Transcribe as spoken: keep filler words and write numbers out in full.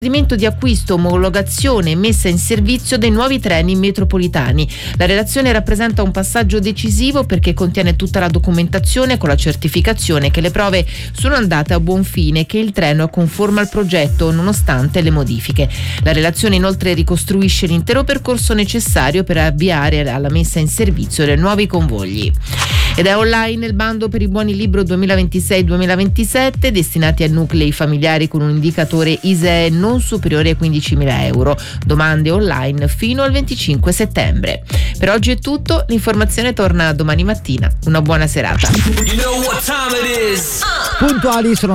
procedimento di acquisto, omologazione e messa in servizio dei nuovi treni metropolitani. La relazione rappresenta un passaggio decisivo perché contiene tutta la documentazione con la certificazione che le prove sono andate a buon fine e che il treno è conforme al progetto nonostante le modifiche. La relazione inoltre ricostruisce l'intero percorso necessario per avviare alla messa in servizio dei nuovi convogli. Ed è online il bando per i buoni libro duemilaventisei duemilaventisette destinati a nuclei familiari con un indicatore I S E E non superiore ai quindicimila euro. Domande online fino al venticinque settembre. Per oggi è tutto, l'informazione torna domani mattina. Una buona serata. Puntuali sono